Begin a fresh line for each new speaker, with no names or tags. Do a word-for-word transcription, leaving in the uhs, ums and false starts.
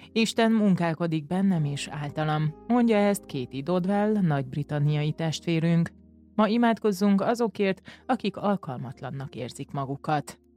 Isten munkálkodik bennem és általam, mondja ezt Katie Dodwell, nagy-britanniai testvérünk. Ma imádkozzunk azokért, akik alkalmatlannak érzik magukat.